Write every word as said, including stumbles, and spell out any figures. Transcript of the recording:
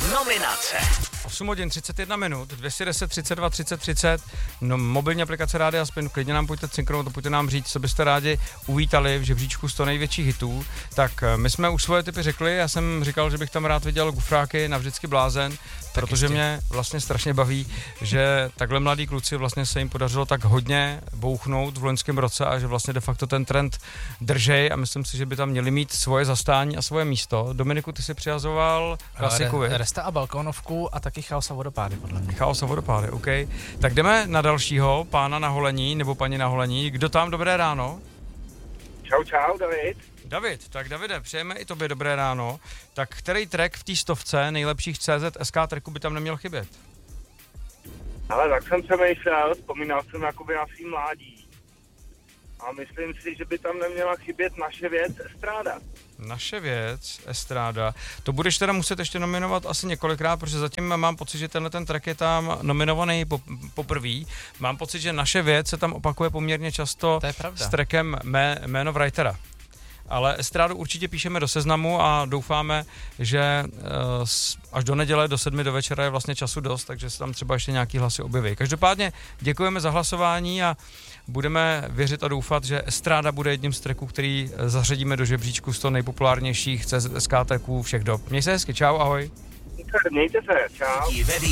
Nominace. osm hodin třicet jedna minut, dvě stě deset třicet dva třicet třicet, no, mobilní aplikace Rádia Spin, klidně nám pojďte cinknout a pojďte nám říct, co byste rádi uvítali v žebříčku sto největších hitů. Tak my jsme už svoje typy řekli, já jsem říkal, že bych tam rád viděl Gufráky na Vždycky blázen, tak protože jistě. Mě vlastně strašně baví, že takhle mladí kluci vlastně se jim podařilo tak hodně bouchnout v loňském roce a že vlastně de facto ten trend držej a myslím si, že by tam měli mít svoje zastání a svoje místo. Dominiku, ty si přihazoval klasiku, Re, Resta a balkónovku a taky Chaos a vodopády, podle mě. Chaos a vodopády, OK. Tak jdeme na dalšího, pána na holení, nebo paní na holení. Kdo tam, dobré ráno? Čau, čau, David. David, tak Davide, přejeme i tobě dobré ráno. Tak který track v té stovce nejlepších C Z S K tracku by tam neměl chybět? Ale tak jsem přemýšlel, vzpomínal jsem jakoby na svým mládí. A myslím si, že by tam neměla chybět Naše věc Estráda. Naše věc, Estráda. To budeš teda muset ještě nominovat asi několikrát, protože zatím mám pocit, že tenhle ten track je tam nominovaný po, poprvý. Mám pocit, že Naše věc se tam opakuje poměrně často s trackem Mé, Man of Writera. Ale Estrádu určitě píšeme do seznamu a doufáme, že až do neděle, do sedmi do večera je vlastně času dost, takže se tam třeba ještě nějaký hlasy objeví. Každopádně děkujeme za hlasování a budeme věřit a doufat, že Estráda bude jedním z tracků, který zařadíme do žebříčku sto nejpopulárnějších C Z S K tracků všech dob. Měj se hezky, čau, ahoj. Mějte se, čau.